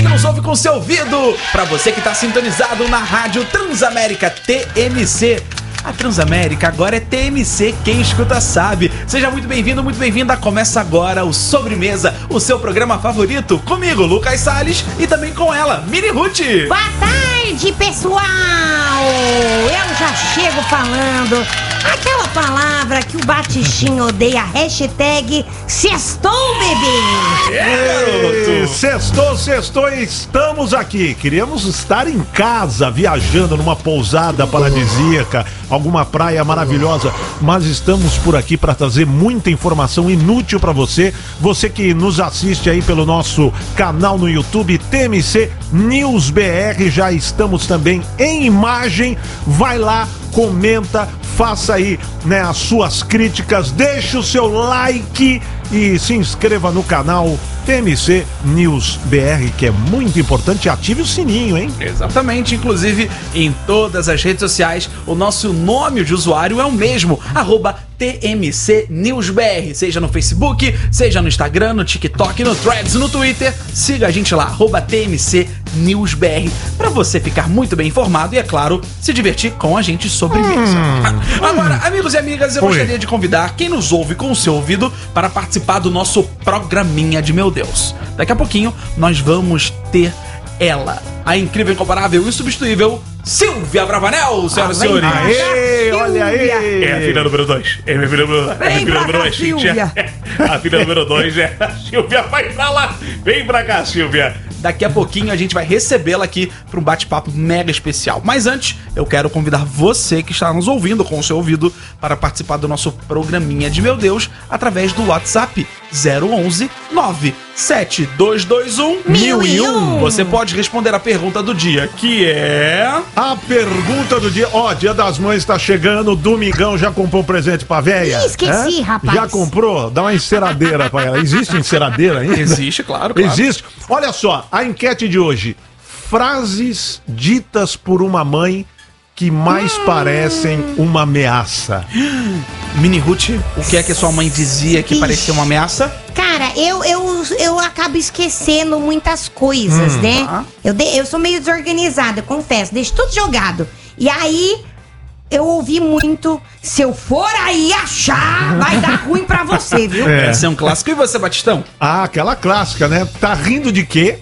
que nos ouve com seu ouvido, pra você que tá sintonizado na Rádio Transamérica TMC. A Transamérica agora é TMC, quem escuta sabe. Seja muito bem-vindo, muito bem-vinda. Começa agora o Sobremesa, o seu programa favorito, comigo, Lucas Salles, e também com ela, Mini Ruth. Boa tarde, pessoal! Eu já chego falando aquela palavra que o Batistinho odeia, hashtag sextou, bebê! Sextou, estamos aqui. Queríamos estar em casa, viajando numa pousada paradisíaca, alguma praia maravilhosa, mas estamos por aqui para trazer muita informação inútil para você. Você que nos assiste aí pelo nosso canal no YouTube, TMC News BR, já estamos também em imagem. Vai lá, comenta, faça aí, né, as suas críticas, deixe o seu like e se inscreva no canal TMC News BR, que é muito importante. Ative o sininho, hein? Exatamente, inclusive em todas as redes sociais o nosso nome de usuário é o mesmo, @TMC News BR, seja no Facebook, seja no Instagram, no TikTok, no Threads, no Twitter. Siga a gente lá, @TMC News BR, pra você ficar muito bem informado e, é claro, se divertir com a gente sobremesa. Agora, amigos e amigas, eu gostaria de convidar quem nos ouve com o seu ouvido para participar do nosso programinha de Meu Deus. Daqui a pouquinho nós vamos ter ela, a incrível, incomparável e insubstituível Silvia Bravanel, senhoras e senhores. Aê, olha aí. É a filha número 2. É a minha filha número 2. A filha número 2 é a Silvia. Vai pra lá. Vem pra cá, Silvia. Daqui a pouquinho a gente vai recebê-la aqui para um bate-papo mega especial. Mas antes, eu quero convidar você que está nos ouvindo com o seu ouvido para participar do nosso programinha de Meu Deus através do WhatsApp 011 97221 1001. Você pode responder a pergunta do dia, que é... A pergunta do dia, Dia das Mães tá chegando, domingão, já comprou um presente pra véia? Esqueci, rapaz. Já comprou? Dá uma enceradeira pra ela. Existe enceradeira ainda? Existe, claro. Existe. Olha só, a enquete de hoje. Frases ditas por uma mãe que mais parecem uma ameaça. Mini Ruth, o que é que sua mãe dizia que parecia uma ameaça? Cara, eu acabo esquecendo muitas coisas, né? Tá. Eu sou meio desorganizada, eu confesso, deixo tudo jogado. E aí, eu ouvi muito, se eu for aí achar, vai dar ruim pra você, viu? Esse é um clássico. E você, Batistão? Ah, aquela clássica, né? Tá rindo de quê?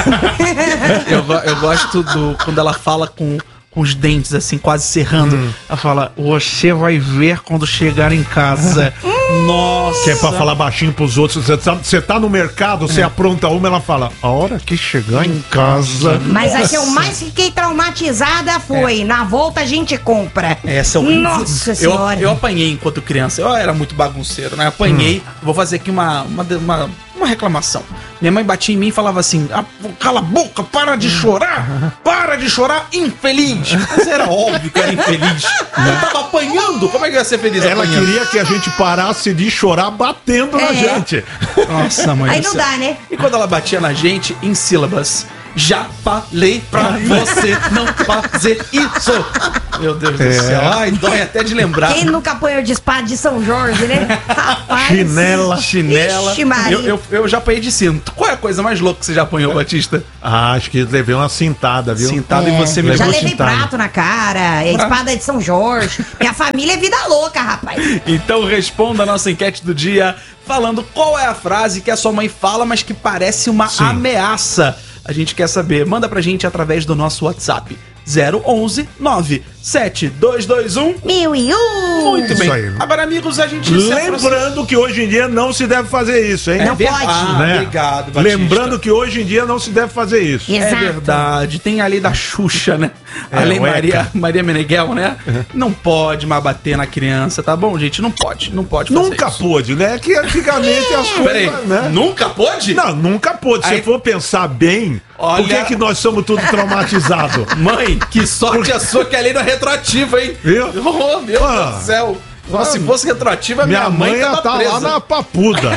Eu gosto quando ela fala com os dentes assim, quase cerrando. Ela fala, você vai ver quando chegar em casa. Nossa. Que é pra falar baixinho pros outros. Você tá no mercado, você apronta uma, ela fala, a hora que chegar em casa... Mas a que eu mais fiquei traumatizada foi, na volta a gente compra. Essa é Nossa senhora. Eu apanhei enquanto criança. Eu era muito bagunceiro, né? Apanhei. Vou fazer aqui uma reclamação. Minha mãe batia em mim e falava assim, cala a boca, para de chorar, infeliz. Mas era óbvio que era infeliz. Eu tava apanhando, como é que eu ia ser feliz Ela apanhando? queria que a gente parasse de chorar batendo na gente. Nossa, mãe. Aí não dá, né? E quando ela batia na gente, em sílabas, já falei pra você não fazer isso. Meu Deus do céu. Ai, dói até de lembrar. Quem nunca apanhou de espada de São Jorge, né? Rapaz. Chinela. Ixi, Maria. Eu já apanhei de cinto. Qual é a coisa mais louca que você já apanhou, Batista? Ah, acho que levei uma cintada, viu? Cintada e você me Já levou levei cintada. prato na cara, espada de São Jorge. Minha família é vida louca, rapaz. Então responda a nossa enquete do dia falando qual é a frase que a sua mãe fala, mas que parece uma ameaça. A gente quer saber. Manda pra gente através do nosso WhatsApp. 011 97221 1001. Muito bem. Isso aí. Agora, amigos, a gente Lembrando que hoje em dia não se deve fazer isso, hein? Não pode. né? Obrigado, Batista. Lembrando que hoje em dia não se deve fazer isso. Exato. É verdade. Tem a lei da Xuxa, né? A lei o ECA. Maria Meneghel, né? Não pode mais bater na criança, tá bom, gente? Não pode fazer Nunca isso. pôde, né? Que antigamente as Peraí, coisas, né? nunca pôde? Não, nunca pôde. Se Aí- for pensar bem, Olha- por que nós somos tudo traumatizados? Mãe, que sorte a sua que a lei não é retroativa, hein? Viu? Oh, meu Deus do céu. Se fosse retroativa, Minha mãe ia tava tá presa. lá na papuda.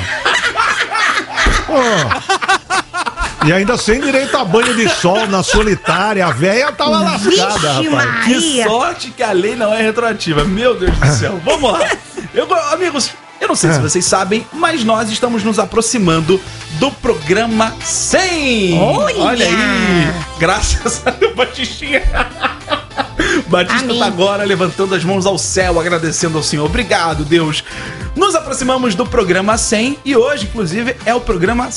Ó. E ainda sem direito a banho de sol na solitária. A véia tava lascada, Vixe, rapaz. Que Maria. sorte que a lei não é retroativa. Meu Deus do céu. Vamos lá. Amigos, eu não sei se vocês sabem, mas nós estamos nos aproximando do programa 100. Olha aí. Graças a Deus, Batistinha. Batista tá agora levantando as mãos ao céu, agradecendo ao Senhor. Obrigado, Deus. Nos aproximamos do programa 100 e hoje, inclusive, é o programa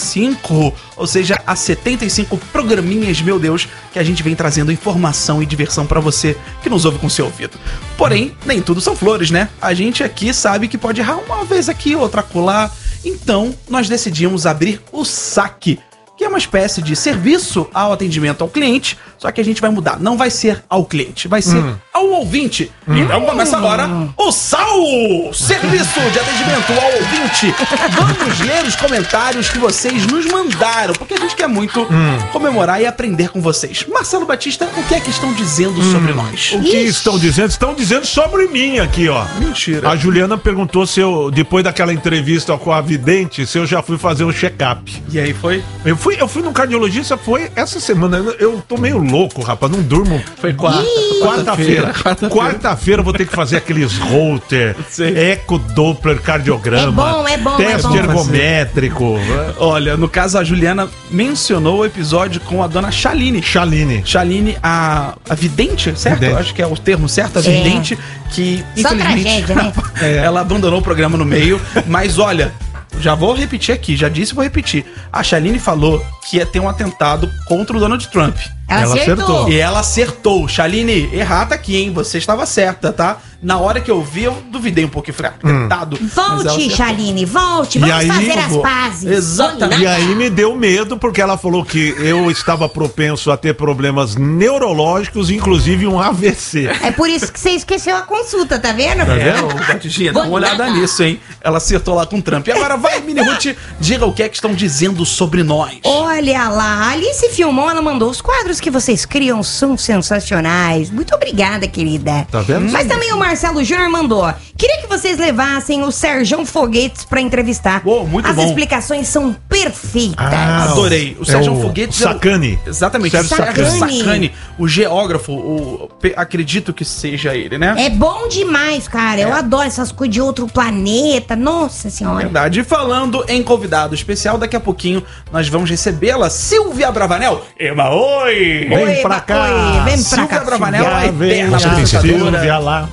75, ou seja, há 75 programinhas, meu Deus, que a gente vem trazendo informação e diversão pra você que nos ouve com seu ouvido. Porém, nem tudo são flores, né? A gente aqui sabe que pode errar uma vez aqui, outra acolá. Então, nós decidimos abrir o saque, que é uma espécie de serviço ao atendimento ao cliente, só que a gente vai mudar. Não vai ser ao cliente, vai ser ao ouvinte. Então começa agora o SAL, Serviço de Atendimento ao Ouvinte. Vamos ler os comentários que vocês nos mandaram, porque a gente quer muito comemorar e aprender com vocês. Marcelo Batista, o que é que estão dizendo sobre nós? O que estão dizendo? Estão dizendo sobre mim aqui, ó. Mentira. A Juliana perguntou se eu, depois daquela entrevista com a vidente, se eu já fui fazer um check-up. E aí foi? Eu fui no cardiologista, foi essa semana. Eu tô meio louco, rapaz, não durmo. Foi quarta-feira. Quarta-feira eu vou ter que fazer aqueles Holter, eco Doppler cardiograma. É bom. Teste ergométrico. Olha, no caso a Juliana mencionou o episódio com a dona Chaline. Chaline, a vidente, certo? Vidente. Acho que é o termo certo, a vidente, que Só infelizmente tragédia, né? ela abandonou o programa no meio, mas olha, já vou repetir aqui, já disse e vou repetir. A Chaline falou que ia ter um atentado contra o Donald Trump. Ela acertou. E ela acertou. Chaline, errada aqui, hein? Você estava certa, tá? Na hora que eu vi, eu duvidei um pouco e falei, atentado. Volte, Chaline, volte. Vamos aí, fazer as pazes. Exatamente. E aí me deu medo, porque ela falou que eu estava propenso a ter problemas neurológicos, inclusive um AVC. É por isso que você esqueceu a consulta, tá vendo? Batistinha, dá uma olhada nisso, hein? Ela acertou lá com o Trump. E agora vai, Mini Ruth, diga o que é que estão dizendo sobre nós. Olha lá, a Alice Filmon, ela mandou os quadros que vocês criam são sensacionais. Muito obrigada, querida. Tá vendo? Mas também o Marcelo Júnior mandou. Queria que vocês levassem o Serjão Foguetes pra entrevistar. Muito As bom. explicações são perfeitas. Adorei. O Sérgio Foguetes. Sacani. Exatamente. Sérgio Sacani. O geógrafo, acredito que seja ele, né? É bom demais, cara. Eu adoro essas coisas de outro planeta. Nossa senhora. Verdade. E falando em convidado especial, daqui a pouquinho nós vamos recebê-la, Silvia Bravanel. Eba, oi! Vem pra cá. Oi, vem pra Silvia cá. Bravanel, a eterna Silvia apresentadora. lá.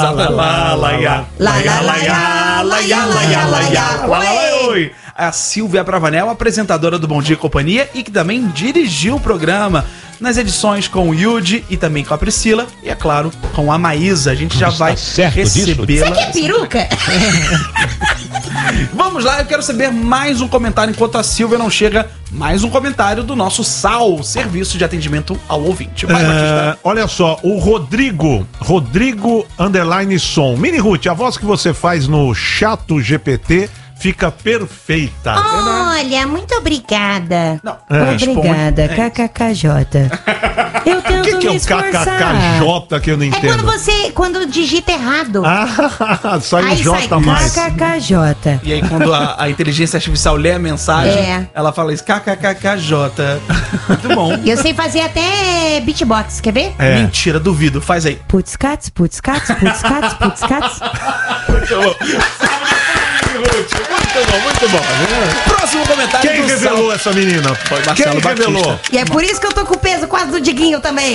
Oi! A Silvia Bravanel, apresentadora do Bom Dia e Companhia e que também dirigiu o programa nas edições com o Yudi e também com a Priscila e, é claro, com a Maísa. A gente já vai recebê-la. Você quer peruca? Vamos lá, eu quero saber mais um comentário enquanto a Silvia não chega. Mais um comentário do nosso SAL, Serviço de Atendimento ao Ouvinte. Vai, Batista. Olha só, o Rodrigo _som. Mini Ruth, a voz que você faz no Chato GPT fica perfeita. Olha, muito obrigada. Não, Obrigada, responde. KKKJ. Eu O tento que é me o esforçar. KKKJ que eu não É entendo? quando digita errado. Sai Aí J sai mais. KKKJ. E aí, quando a inteligência artificial lê a mensagem, ela fala isso, kkkj. Muito bom. E eu sei fazer até beatbox, quer ver? Mentira, duvido. Faz aí. Putzcats, putzcats, putzcats, putzcats. Muito bom. Próximo comentário. Quem revelou essa menina? Foi Marcelo Quem revelou? Batista. E é por isso que eu tô com o peso quase do Diguinho também.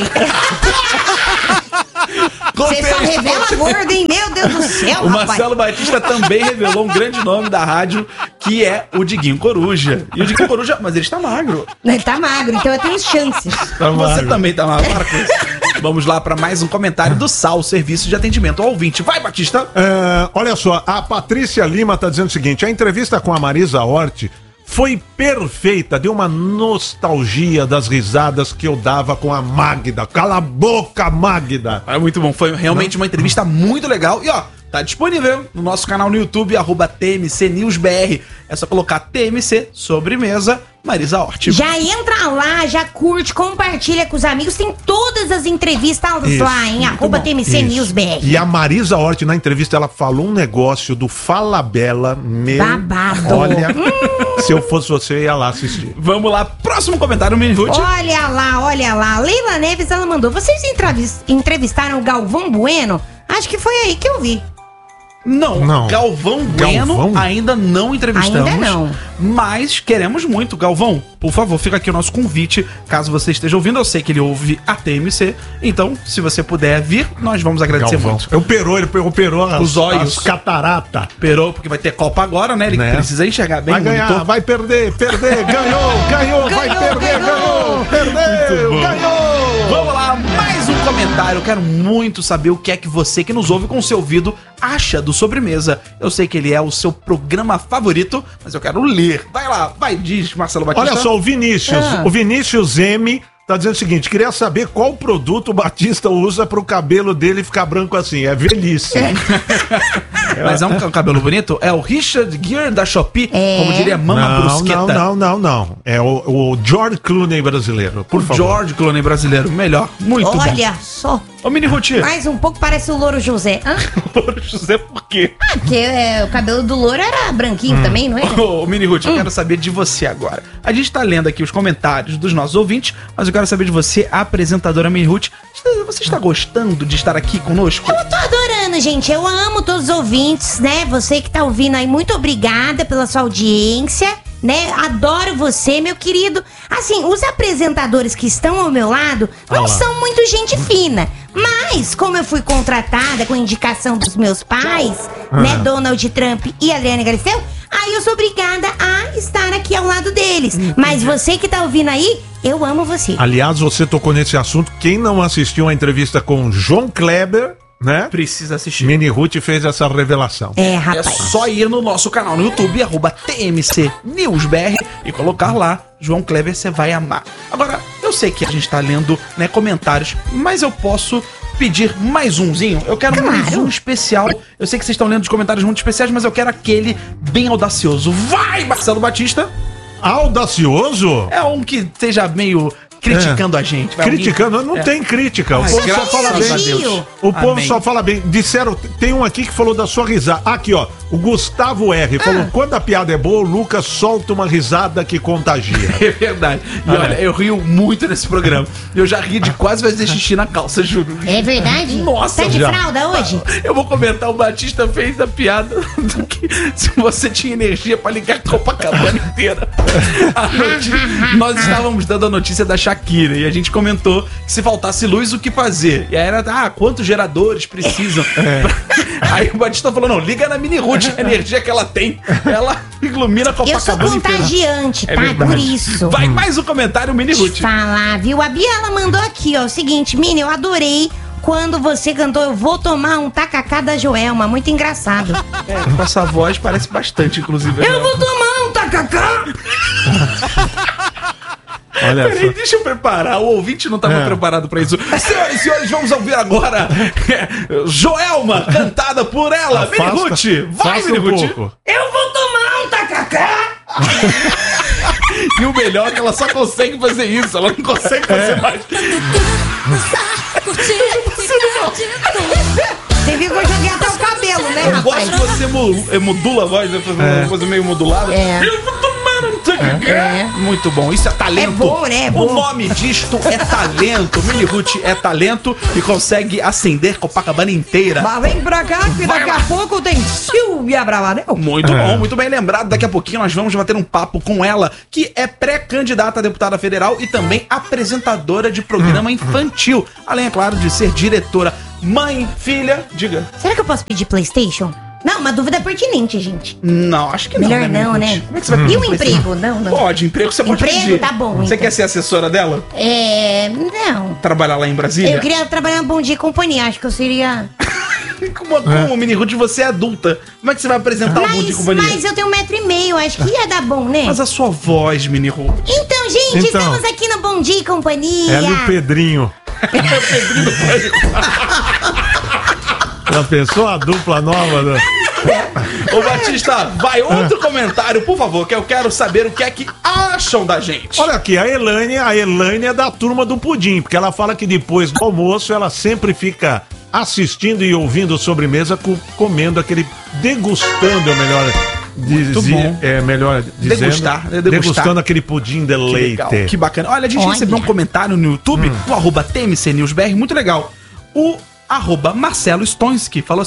Você só revela gordo, hein? Meu Deus do céu, O rapaz. Marcelo Batista também revelou um grande nome da rádio, que é o Diguinho Coruja. E o Diguinho Coruja, mas ele está magro. Ele tá magro, então eu tenho chances. Você também tá magro. Para com isso. Vamos lá para mais um comentário do SAL, Serviço de Atendimento ao Ouvinte. Vai, Batista! Olha só, a Patrícia Lima tá dizendo o seguinte: a entrevista com a Marisa Hort foi perfeita, deu uma nostalgia das risadas que eu dava com a Magda. Cala a boca, Magda! É muito bom, foi realmente uma entrevista muito legal. E ó, tá disponível no nosso canal no YouTube, @TMCNewsBR. É só colocar TMC Sobremesa Marisa Hort. Já entra lá, já curte, compartilha com os amigos. Tem todas as entrevistas lá, hein? @TMC News BR. E a Marisa Hort, na entrevista, ela falou um negócio do Fala Bela, meu... Babado. Olha, se eu fosse você, eu ia lá assistir. Vamos lá, próximo comentário, Mini Ruth. Olha lá. Leila Neves, ela mandou. Vocês entrevistaram o Galvão Bueno? Acho que foi aí que eu vi. Não. Galvão Bueno ainda não entrevistamos. Ainda não. Mas queremos muito. Galvão, por favor, fica aqui o nosso convite. Caso você esteja ouvindo, eu sei que ele ouve a TMC. Então, se você puder vir, nós vamos agradecer muito. Ele operou os olhos. As catarata. Operou, porque vai ter Copa agora, né? Ele precisa enxergar bem. Vai ganhar, vai perder, ganhou, vai perder, ganhou, perdeu, ganhou. Vamos lá, mais um comentário. Eu quero muito saber o que é que você que nos ouve com o seu ouvido acha do Sobremesa. Eu sei que ele é o seu programa favorito, mas eu quero ler. Vai lá, diz, Marcelo Batista. Olha só, o Vinícius M tá dizendo o seguinte: queria saber qual produto o Batista usa pro cabelo dele ficar branco assim. É velhice. Mas é um cabelo bonito? É o Richard Gere da Shopee, como diria Mama Brusqueta. Não. É o George Clooney brasileiro, por favor. George Clooney brasileiro, melhor. Muito bom. Olha só. Ô, Mini Ruth. Mais um pouco parece o Louro José. Louro José por quê? Porque o cabelo do Louro era branquinho também, não é? Ô, Mini Ruth, eu quero saber de você agora. A gente tá lendo aqui os comentários dos nossos ouvintes, mas eu quero saber de você, a apresentadora Mini Ruth. Você está gostando de estar aqui conosco? Eu tô adorando, gente. Eu amo todos os ouvintes, né? Você que tá ouvindo aí, muito obrigada pela sua audiência, né? Adoro você, meu querido. Assim, os apresentadores que estão ao meu lado não são muito gente fina. Mas, como eu fui contratada com indicação dos meus pais, né? Donald Trump e Adriana Galisteu, aí eu sou obrigada a estar aqui ao lado deles. Mas você que tá ouvindo aí, eu amo você. Aliás, você tocou nesse assunto. Quem não assistiu a entrevista com João Kleber, né? Precisa assistir. Mini Ruth fez essa revelação. É, rapaz. É só ir no nosso canal no YouTube, @TMCNewsBR, e colocar lá João Kleber, você vai amar. Agora, eu sei que a gente tá lendo, né, comentários, mas eu posso pedir mais umzinho? Eu quero mais um especial. Eu sei que vocês estão lendo os comentários muito especiais, mas eu quero aquele bem audacioso. Vai, Marcelo Batista! Audacioso? É um que seja meio criticando a gente. Criticando? Não tem crítica. O povo só fala bem. O povo só fala bem. Disseram, tem um aqui que falou da sua risada. Aqui, ó. O Gustavo R. falou: quando a piada é boa, o Lucas solta uma risada que contagia. É verdade. E olha, eu rio muito nesse programa. Eu já ri de quase fazer xixi na calça, juro. É verdade? Nossa, tá de fralda hoje? Eu vou comentar, o Batista fez a piada do que se você tinha energia pra ligar a Copacabana inteira. Nós estávamos dando a notícia da Shakira e a gente comentou que se faltasse luz, o que fazer? E aí era, quantos geradores precisam? Aí o Batista falou: não, liga na Mini Ruth, a energia que ela tem, ela ilumina a Copacabana. Eu sou contagiante, inteira. tá? Por isso. Vai mais um comentário, Mini Ruth. Falar, viu? A Bia, ela mandou aqui, ó, o seguinte: Mini, eu adorei quando você cantou Eu Vou Tomar um Tacacá da Joelma, muito engraçado. Com essa voz parece bastante, inclusive. Eu vou tomar um tacacá! Olha Peraí, deixa eu preparar. O ouvinte não estava preparado pra isso. Senhoras e senhores, vamos ouvir agora Joelma, cantada por ela, Mini Ruth. Vai, Mini Ruth. Eu vou tomar um tacacá! E o melhor é que ela só consegue fazer isso, ela não consegue fazer mais. Você viu que eu joguei até o cabelo, né, Eu rapaz? gosto que você modula a voz, né? Fazer uma coisa meio modulada. Eu vou tomar um tacacá. Muito bom, isso é talento. É bom, né? É bom. O nome disto é talento. Mini Ruth é talento e consegue acender Copacabana inteira. Mas vem pra cá que daqui a pouco tem Silvia Bravanel. Muito bom, muito bem lembrado. Daqui a pouquinho nós vamos bater um papo com ela, que é pré-candidata a deputada federal e também apresentadora de programa infantil. Além, é claro, de ser diretora. Mãe, filha, diga. Será que eu posso pedir PlayStation? Não, uma dúvida pertinente, gente. Não, acho que Melhor não, não, né? Como é que você vai pedir E o PlayStation? emprego? Não. Pode, emprego você pode Emprego, pedir. tá bom, Você então. quer ser assessora dela? Não. Trabalhar lá em Brasília? Eu queria trabalhar no Bom Dia e Companhia, acho que eu seria... Como, Mini Ruth, você é adulta. Como é que você vai apresentar o Bom Dia e Companhia? Mas eu tenho 1,5 m, acho que ia dar bom, né? Mas a sua voz, Mini Ruth. Então, gente, estamos aqui no Bom Dia e Companhia. Ela e o Pedrinho. Já pensou a dupla nova? Né? Ô Batista, vai outro comentário, por favor, que eu quero saber o que é que acham da gente. Olha aqui, a Elaine é da turma do pudim, porque ela fala que depois do almoço ela sempre fica assistindo e ouvindo Sobremesa, comendo aquele, degustando, é melhor dizer, é melhor dizendo, degustando aquele pudim de leite. Legal, que bacana. Olha, a gente recebeu um comentário no YouTube, no @TMCNewsBR, muito legal. O @Marcelo Stonski falou assim: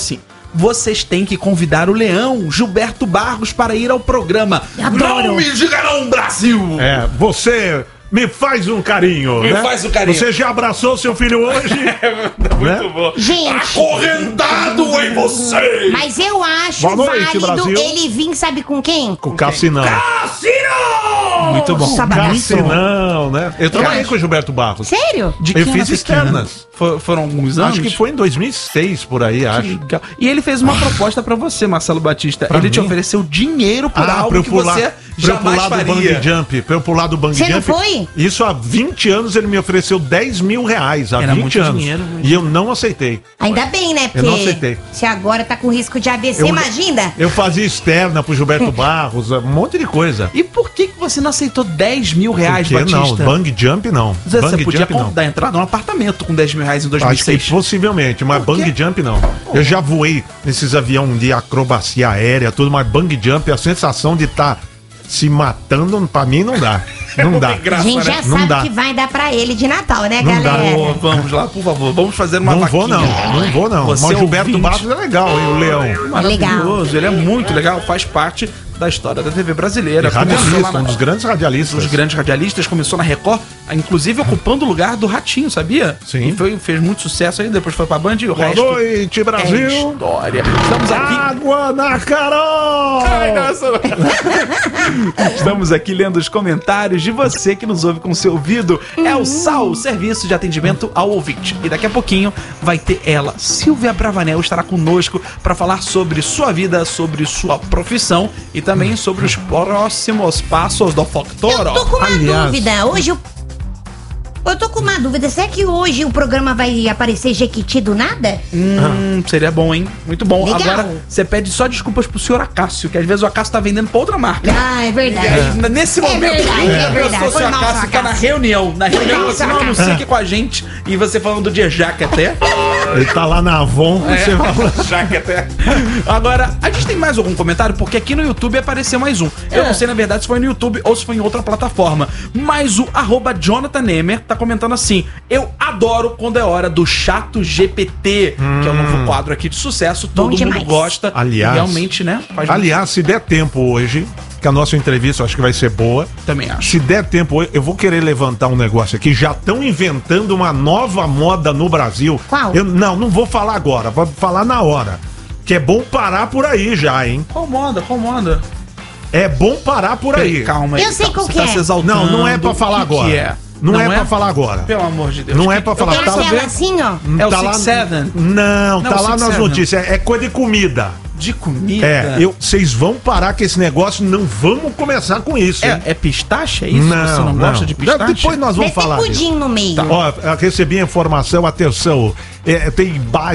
vocês têm que convidar o Leão, Gilberto Barros, para ir ao programa. Adoro. Não me diga não, Brasil! Você me faz um carinho, Me né? faz um carinho. Você já abraçou seu filho hoje? Muito bom. Gente. Acorrentado em você! Mas eu acho Boa noite, válido Brasil. ele vir, sabe com quem? Com o Cassinão. Cassino! Muito bom. Cassinão, né? Eu trabalhei com o Gilberto Barros. Sério? De Eu quem fiz era externas. pequeno? Foram alguns anos? Acho que foi em 2006, por aí, acho. Legal. E ele fez uma proposta pra você, Marcelo Batista. Pra Ele te mim? ofereceu dinheiro por pra algo eu que pular, você pra eu jamais pular do faria. bungee jump. Pra eu pular do bungee Você não jump. foi? Isso há 20 anos ele me ofereceu 10 mil reais. Há Era 20 muito anos. dinheiro, E eu não aceitei. Ainda bem, né? Eu não aceitei. se agora tá com risco de AVC, Eu- imagina. Eu fazia externa pro Gilberto Barros, um monte de coisa. E por que você não aceitou 10 mil reais, Por que não? Batista? Bungee jump não. Você Bungee podia jump não. dar entrada num apartamento com 10 mil reais em Acho que 2006. possivelmente, mas Por quê? bungee jump não. Eu já voei nesses aviões de acrobacia aérea, tudo, mas bungee jump, a sensação de estar se matando, pra mim não dá. Não dá. tem graça, A gente já né? Não sabe dá. que vai dar pra ele de Natal, né, Não dá. galera? Ô, vamos lá, por favor. Vamos fazer uma Não vaquinha. vou não vou não. Você Mas o Gilberto ouvinte. Barros é legal, hein, o Leão. Maravilhoso, ele é muito legal, faz parte da história da TV brasileira. Começou lá Radialista, na- um dos grandes radialistas. Os grandes radialistas, começou na Record, inclusive ocupando o lugar do Ratinho, sabia? Sim. E fez muito sucesso aí, depois foi pra Band e o Boa resto noite, é Brasil. história. Estamos aqui... Água na Carol! Ai, nossa. Estamos aqui lendo os comentários de você que nos ouve com seu ouvido. É o SAL, Serviço de Atendimento ao Ouvinte. E daqui a pouquinho vai ter ela, Silvia Bravanel, estará conosco para falar sobre sua vida, sobre sua profissão e também sobre os próximos passos do Eu Factoro. tô com uma Aliás. dúvida. Hoje eu tô com uma dúvida. Será que hoje o programa vai aparecer Jequiti do nada? Seria bom, hein? Muito bom. Legal. Agora, você pede só desculpas pro senhor Acácio, que às vezes o Acácio tá vendendo pra outra marca. Ah, é verdade. Nesse É momento, verdade, é a verdade. pessoa, Foi seu mal, Acácio, seu tá na Acácio. reunião. Na reunião, mal, você seu não Acácio. anuncia aqui com a gente. E você falando de Jaqueté. Ele tá lá na Avon, você fala. Jaqueté. Agora, a gente tem mais algum comentário? Porque aqui no YouTube apareceu mais um. Eu não sei, na verdade, se foi no YouTube ou se foi em outra plataforma. Mas o @Jonathan Nemer tá comentando assim: eu adoro quando é hora do Chato GPT, que é o novo quadro aqui de sucesso. Todo mundo demais. gosta. Aliás- E realmente, né? Faz Aliás, se der tempo hoje, que a nossa entrevista eu acho que vai ser boa. Também acho. Se der tempo hoje, eu vou querer levantar um negócio aqui. Já estão inventando uma nova moda no Brasil. Qual? Não vou falar agora, vou falar na hora. Que é bom parar por aí já, hein? Qual moda? Qual moda? É bom parar por aí. Calma aí. Eu sei calma, qual você que tá é. se exaltando. Não é pra falar O que agora. que é? Não é pra falar agora. Pelo amor de Deus. Não é pra falar. É quero Tá- aquela saber assim, ó. É o tá lá- 6-7? Não, tá Não, lá nas 6-7. notícias. É coisa de comida. De comida? Vocês vão parar com esse negócio, não vamos começar com isso, hein? É pistache? É isso? Você não gosta de pistache? Depois nós vamos Deve ter falar disso. pudim no meio. Ó, eu recebi a informação, atenção. Tem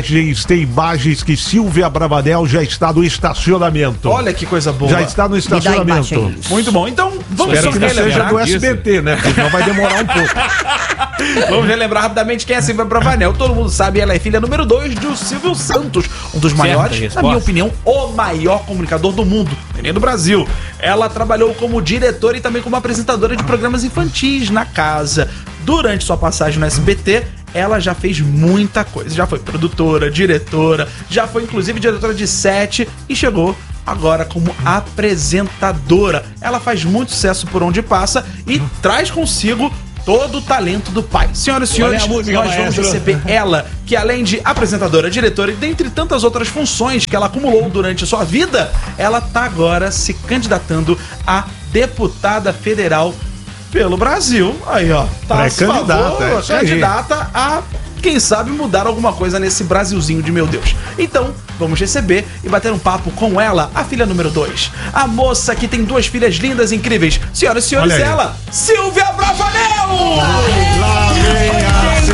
imagens que Silvia Bravanel já está no estacionamento. Olha que coisa boa. Já está no embaixo estacionamento. aí. Muito bom. Então, vamos Espero só que não seja relembrar do disso. SBT, né? Porque senão vai demorar um pouco. Vamos relembrar rapidamente quem é a Silvia Bravanel. Todo mundo sabe, ela é filha número 2 do Silvio Santos, um dos maiores, resposta. na minha opinião, o maior comunicador do mundo, e nem do Brasil. Ela trabalhou como diretora e também como apresentadora de programas infantis na casa. Durante sua passagem no SBT, ela já fez muita coisa. Já foi produtora, diretora, já foi inclusive diretora de set e chegou agora como apresentadora. Ela faz muito sucesso por onde passa e traz consigo todo o talento do pai. Senhoras e senhores, Olha a música, nós vamos maestro. receber ela, que além de apresentadora, diretora e dentre tantas outras funções que ela acumulou durante a sua vida, ela tá agora se candidatando a deputada federal pelo Brasil. Aí, ó. Tá a Pré-candidata, favor, é isso aí. candidata a, quem sabe, mudar alguma coisa nesse Brasilzinho de meu Deus. Então, vamos receber e bater um papo com ela, a filha número 2. A moça que tem 2 filhas lindas e incríveis. Senhoras e senhores, Olha aí. ela, Silvia Bravanel! Lá vem a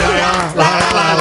Silvia.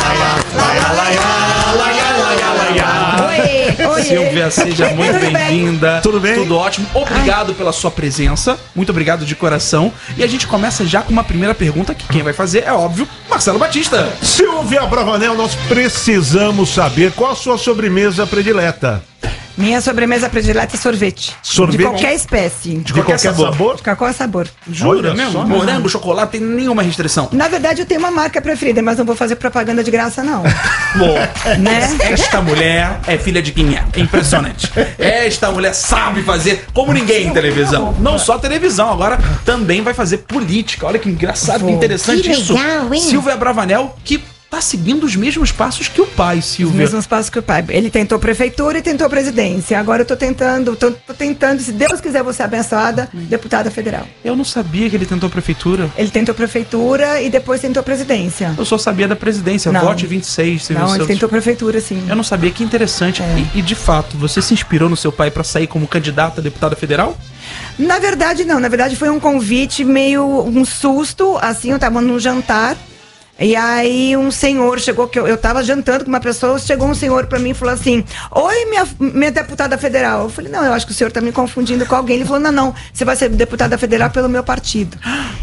Silvia, seja muito bem-vinda. Tudo bem? Tudo ótimo. Obrigado pela sua presença. Muito obrigado de coração. E a gente começa já com uma primeira pergunta que quem vai fazer é óbvio, Marcelo Batista. Silvia Bravanel, nós precisamos saber qual a sua sobremesa predileta. Minha sobremesa predileta é sorvete. Sorvete? De qualquer espécie. De qualquer sabor? De qualquer sabor. Jura Olha mesmo? só. Morango, chocolate, tem nenhuma restrição. Na verdade, eu tenho uma marca preferida, mas não vou fazer propaganda de graça, não. Bom, Né? esta mulher é filha de quem é. É impressionante. Esta mulher sabe fazer como ninguém em televisão. Não só televisão, agora também vai fazer política. Olha que engraçado, que interessante Que isso. legal, hein? Silvia Bravanel, que tá seguindo os mesmos passos que o pai, Os Silvia. mesmos passos que o pai. Ele tentou prefeitura e tentou presidência. Agora eu tô tentando, se Deus quiser, vou ser abençoada, deputada federal. Eu não sabia que ele tentou prefeitura. Ele tentou prefeitura e depois tentou presidência. Eu só sabia da presidência. Não. Vote 26. Silvio Não, ele Santos. tentou prefeitura, sim. Eu não sabia, que interessante. É. E de fato, você se inspirou no seu pai pra sair como candidata a deputada federal? Na verdade, não. Na verdade, foi um convite meio um susto, assim, eu tava num jantar. E aí um senhor chegou, que eu tava jantando com uma pessoa, chegou um senhor pra mim e falou assim: oi, minha deputada federal. Eu falei: não, eu acho que o senhor tá me confundindo com alguém. Ele falou: não, você vai ser deputada federal pelo meu partido.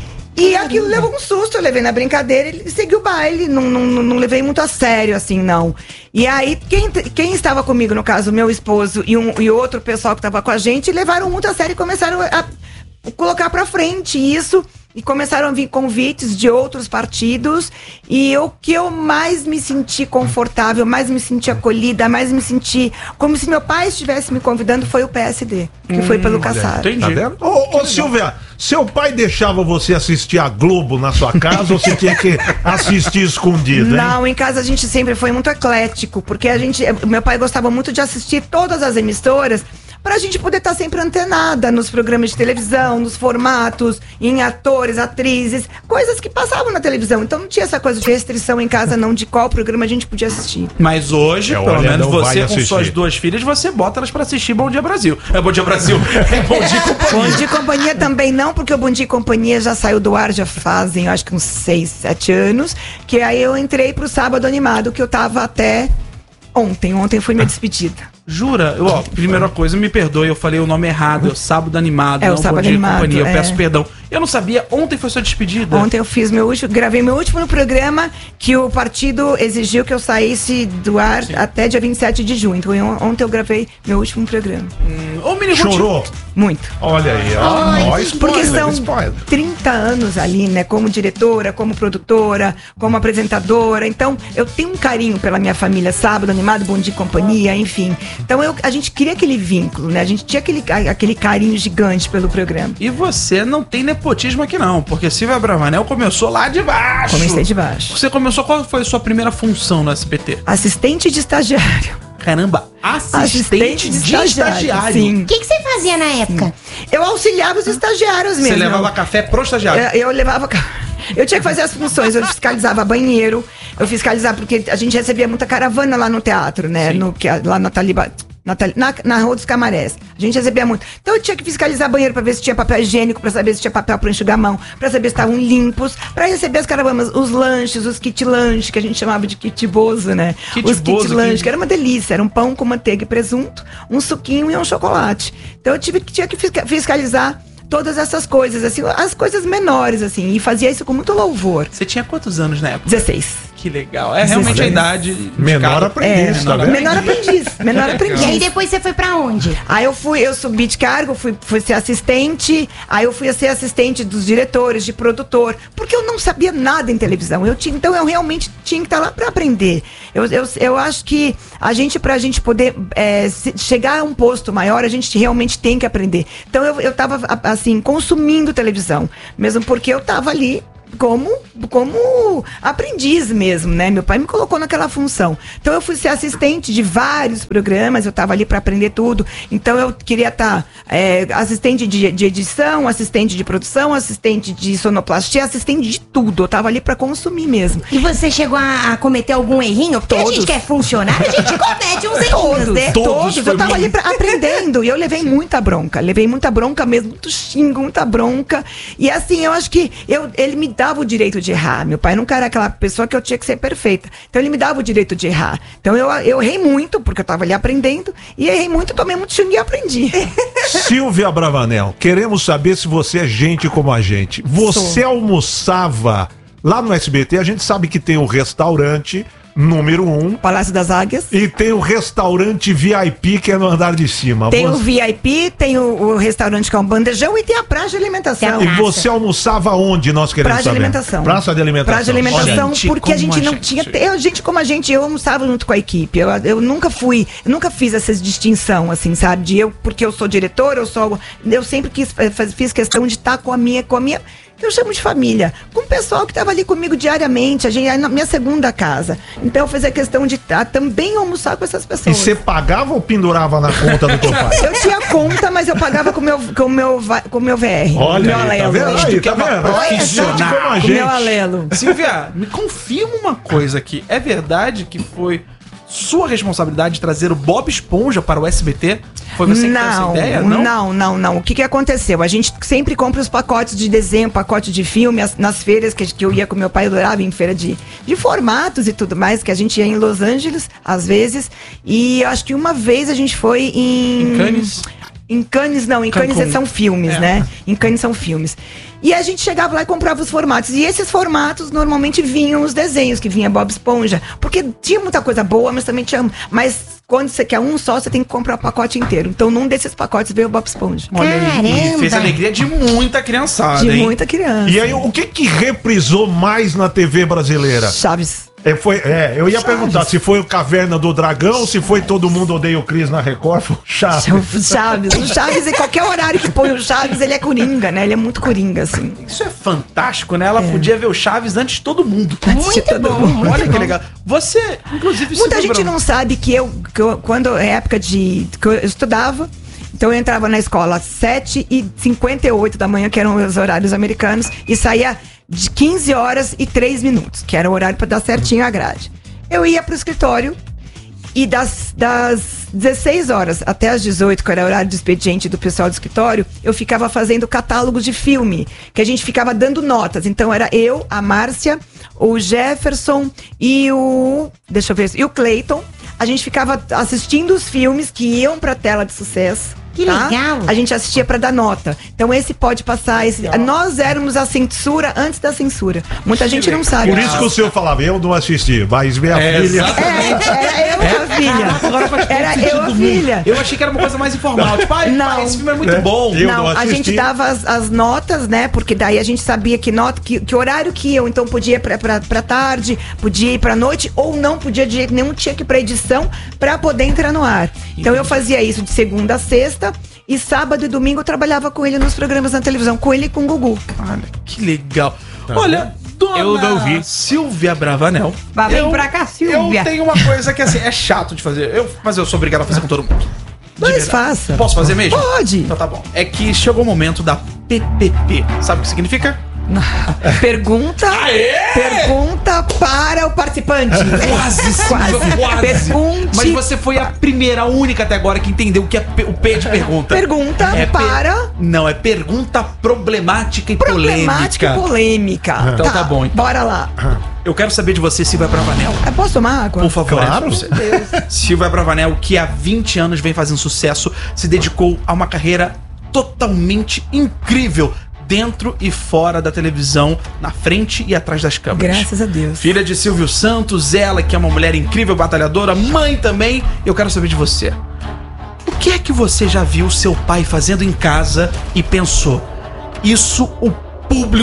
E aquilo levou um susto, eu levei na brincadeira, ele seguiu o baile, não levei muito a sério, assim, não. E aí, quem estava comigo, no caso, meu esposo e outro pessoal que estava com a gente, levaram muito a sério e começaram a colocar pra frente isso. E começaram a vir convites de outros partidos. E o que eu mais me senti confortável, mais me senti acolhida, mais me senti como se meu pai estivesse me convidando, foi o PSD, que foi pelo Kassab. Entendi. Tá vendo? Ô Silvia, seu pai deixava você assistir a Globo na sua casa ou você tinha que assistir escondido, hein? Não, em casa a gente sempre foi muito eclético, porque meu pai gostava muito de assistir todas as emissoras pra gente poder estar sempre antenada nos programas de televisão, nos formatos, em atores, atrizes, coisas que passavam na televisão. Então não tinha essa coisa de restrição em casa, não, de qual programa a gente podia assistir. Mas hoje, pelo olha, menos não vai você com assistir. suas duas filhas, você bota elas pra assistir Bom Dia Brasil. É Bom Dia Brasil. É Bom Dia Companhia. Bom Dia e Companhia também não, porque o Bom Dia e Companhia já saiu do ar, já fazem, eu acho que uns 6, 7 anos, que aí eu entrei pro Sábado Animado, que eu tava até ontem fui minha despedida. Jura? Primeira coisa, me perdoe, eu falei o nome errado. É o Sábado Animado, É o não Sábado Bom Dia Animado, Companhia. Eu é. peço perdão. Eu não sabia, ontem foi sua despedida. Ontem eu fiz gravei meu último programa, que o partido exigiu que eu saísse do ar até dia 27 de junho. Então ontem eu gravei meu último programa. Ô, Mini Chorou? Muito. Olha aí, ó. Spoiler, Porque são spoiler. 30 anos ali, né? Como diretora, como produtora, como apresentadora. Então, eu tenho um carinho pela minha família. Sábado Animado, Bom Dia e Companhia, enfim. Então, a gente queria aquele vínculo, né? A gente tinha aquele carinho gigante pelo programa. E você não tem nepotismo aqui não, porque Silvia Bravanel começou lá de baixo. Comecei de baixo. Você começou, qual foi a sua primeira função no SBT? Assistente de estagiário. Caramba, assistente de estagiário. Sim. O que você fazia na época? Eu auxiliava os estagiários mesmo. Você levava café pro estagiário. Eu levava. Eu tinha que fazer as funções. Eu fiscalizava banheiro, eu fiscalizava, porque a gente recebia muita caravana lá no teatro, né? Lá na Taliba. Na Rua dos Camarés. A gente recebia muito. Então eu tinha que fiscalizar banheiro pra ver se tinha papel higiênico, pra saber se tinha papel pra enxugar a mão, pra saber se estavam limpos, pra receber as caravanas, os lanches, os kit lanche, que a gente chamava de kit bozo, né? Os kit lanche, que era uma delícia. Era um pão com manteiga e presunto, um suquinho e um chocolate. Então eu tinha que fiscalizar todas essas coisas, assim, as coisas menores, assim, e fazia isso com muito louvor. Você tinha quantos anos na época? 16. Que legal. É realmente a idade. Menor aprendiz, tá vendo? Menor aprendiz. Menor E aí aprendiz. depois você foi pra onde? Aí eu subi de cargo, fui ser assistente, aí eu fui ser assistente dos diretores, de produtor, porque eu não sabia nada em televisão. Então eu realmente tinha que estar lá para aprender. Eu acho que pra gente poder chegar a um posto maior, a gente realmente tem que aprender. Então eu tava, assim, consumindo televisão, mesmo porque eu tava ali como aprendiz mesmo, né? Meu pai me colocou naquela função. Então eu fui ser assistente de vários programas, eu estava ali para aprender tudo. Então eu queria estar assistente de edição, assistente de produção, assistente de sonoplastia, assistente de tudo. Eu estava ali para consumir mesmo. E você chegou a cometer algum errinho? Porque a gente quer funcionar, a gente comete uns errinhos, né? Todos. Eu tava ali aprendendo e eu levei muita bronca mesmo, muito xingo, muita bronca. E assim, eu acho que ele me dava o direito de errar. Meu pai nunca era aquela pessoa que eu tinha que ser perfeita. Então ele me dava o direito de errar. Então eu errei muito, porque eu tava ali aprendendo, e errei muito, tomei muito xingo e aprendi. Silvia Bravanel, queremos saber se você é gente como a gente. Você almoçava lá no SBT, a gente sabe que tem um restaurante número 1. Palácio das Águias. E tem o restaurante VIP, que é no andar de cima. Tem o VIP, tem o restaurante com o bandejão e tem a praça de alimentação. E você almoçava onde, nós queremos Praça de saber? alimentação. Praça de alimentação. Praça de alimentação, Gente porque a como gente a não gente. tinha... Gente como a gente, eu almoçava junto com a equipe. Eu nunca fiz essa distinção, assim, sabe? Porque eu sou diretora, eu sempre fiz questão de estar com a minha que eu chamo de família, com o pessoal que estava ali comigo diariamente, a minha segunda casa. Então eu fazia questão de também almoçar com essas E pessoas. você pagava ou pendurava na conta do teu pai? Eu tinha conta, mas eu pagava com o meu VR. Olha meu aí, tá vendo? Aí, tá vendo? Gente como a O gente. meu alelo. Silvia, me confirma uma coisa aqui. É verdade que foi sua responsabilidade trazer o Bob Esponja para o SBT? Foi você que teve essa ideia? Não. O que aconteceu? A gente sempre compra os pacotes de desenho, pacote de filme, nas feiras que eu ia com meu pai, eu adorava em feira de formatos e tudo mais, que a gente ia em Los Angeles, às vezes. E eu acho que uma vez a gente foi Em Cannes? Em Cannes, não. Em Cannes Cancún. são filmes, né? Em Cannes são filmes. E a gente chegava lá e comprava os formatos. E esses formatos normalmente vinham os desenhos, que vinha Bob Esponja. Porque tinha muita coisa boa, mas também tinha... Mas quando você quer um só, você tem que comprar o pacote inteiro. Então, num desses pacotes veio o Bob Esponja. Olha aí, Caramba. fez a alegria de muita criançada, De hein? muita criança. E aí, o que reprisou mais na TV brasileira? Chaves. Eu ia perguntar se foi o Caverna do Dragão, se foi Todo Mundo Odeia o Cris na Record, foi o Chaves. O Chaves, em qualquer horário que põe o Chaves, ele é coringa, né? Ele é muito coringa, assim. Isso é fantástico, né? Ela podia ver o Chaves antes de todo mundo. Muito bom, muito Olha que bom. legal. Você, inclusive... Muita Silvia gente Bravo, não sabe que quando é época que eu estudava, então eu entrava na escola às 7h58 da manhã, que eram os horários americanos, e saía de 15 horas e 3 minutos, que era o horário para dar certinho a grade. Eu ia pro escritório e das 16 horas até as 18, que era o horário do expediente do pessoal do escritório, eu ficava fazendo catálogos de filme, que a gente ficava dando notas. Então era eu, a Márcia, o Jefferson e o Clayton. A gente ficava assistindo os filmes que iam pra tela de sucesso. Que legal. A gente assistia pra dar nota. Então esse pode passar, nós éramos a censura antes da censura. Muita gente não sabe. Por isso que o senhor falava, eu não assisti, mas minha filha... Era eu a filha. Agora faz todo Era sentido eu a do mundo. filha. Eu achei que era uma coisa mais informal. Tipo, pai, esse filme é muito bom. Eu Não, não a assisti. gente dava as notas, né? Porque daí a gente sabia que horário que iam. Então podia ir pra tarde, podia ir pra noite, ou não podia de jeito nenhum, tinha que ir pra edição pra poder entrar no ar. Então eu fazia isso de segunda a sexta. E sábado e domingo eu trabalhava com ele nos programas na televisão, com ele e com o Gugu. Olha, que legal. Olha, dona Eu não vi. Silvia Bravanel. Vem pra cá, Silvia. Eu tenho uma coisa que assim, é chato de fazer. Mas eu sou obrigado a fazer com todo mundo. De Mas verdade. faça. Posso fazer mesmo? Pode. Então tá bom. É que chegou o momento da PPP. Sabe o que significa? Pergunta para o participante. Quase, Silvia, quase. Pergunte. Mas você foi a primeira, a única até agora que entendeu o que é o P de pergunta. Pergunta para... Não, é pergunta problemática e Problemática e polêmica. polêmica. Então tá bom, então. Bora lá. Eu quero saber de você, Silvia Bravanel. Posso tomar água? Por favor. Claro. Silvia Bravanel, que há 20 anos vem fazendo sucesso, se dedicou a uma carreira totalmente incrível dentro e fora da televisão, na frente e atrás das câmeras. Graças a Deus. Filha de Silvio Santos, ela que é uma mulher incrível, batalhadora, mãe também. Eu quero saber de você. O que é que você já viu seu pai fazendo em casa e pensou? Isso o público